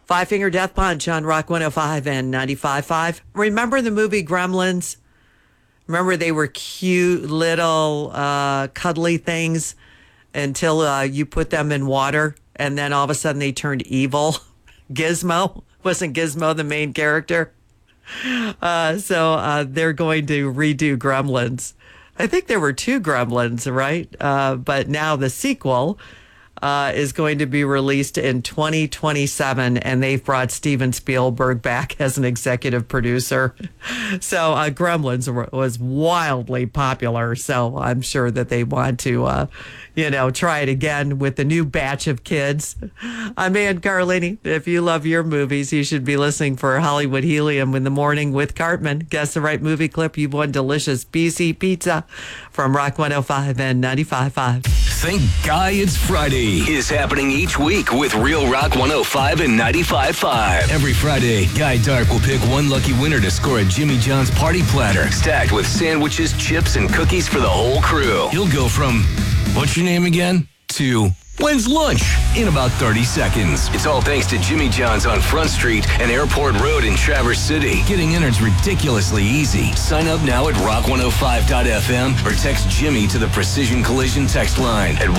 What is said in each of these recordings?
Five Finger Death Punch on Rock 105 and 95.5. Remember the movie Gremlins? Remember they were cute little cuddly things until you put them in water and then all of a sudden they turned evil. Gizmo? Wasn't Gizmo the main character? So they're going to redo Gremlins. I think there were two Gremlins, right? But now the sequel is going to be released in 2027, and they've brought Steven Spielberg back as an executive producer. So Gremlins was wildly popular, so I'm sure that they want to, try it again with the new batch of kids. I'm Ann Carlini. If you love your movies, you should be listening for Hollywood Helium in the morning with Cartman. Guess the right movie clip. You've won delicious BC pizza from Rock 105 and 95.5. Thank God It's Friday is happening each week with Real Rock 105 and 95.5. Every Friday, Guy Dark will pick one lucky winner to score a Jimmy John's party platter stacked with sandwiches, chips, and cookies for the whole crew. He'll go from, what's your name again, to when's lunch in about 30 seconds. It's all thanks to Jimmy John's on Front Street and Airport Road in Traverse City. Getting in is ridiculously easy. Sign up now at rock105.fm or text Jimmy to the Precision Collision text line at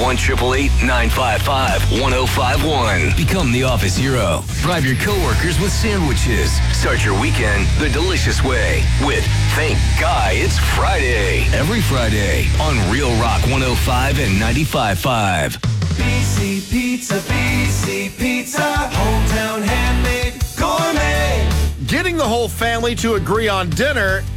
1-888-955-1051. Become the office hero. Bribe your coworkers with sandwiches. Start your weekend the delicious way with Thank God It's Friday. Every Friday on Real Rock 105 and 95.5. BC Pizza, hometown handmade gourmet. Getting the whole family to agree on dinner